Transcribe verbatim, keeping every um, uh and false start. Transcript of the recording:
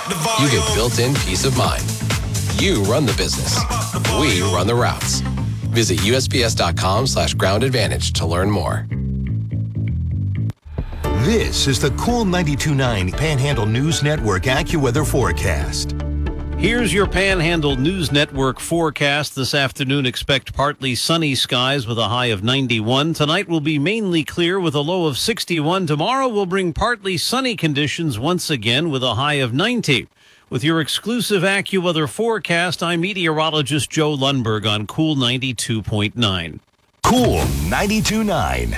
you get built-in peace of mind. You run the business. We run the routes. Visit U S P S dot com slash ground advantage to learn more. This is the Cool ninety-two point nine Panhandle News Network AccuWeather forecast. Here's your Panhandle News Network forecast. This afternoon, expect partly sunny skies with a high of ninety-one. Tonight will be mainly clear with a low of sixty-one. Tomorrow will bring partly sunny conditions once again with a high of ninety. With your exclusive AccuWeather forecast, I'm meteorologist Joe Lundberg on Cool ninety-two point nine. Cool ninety-two point nine.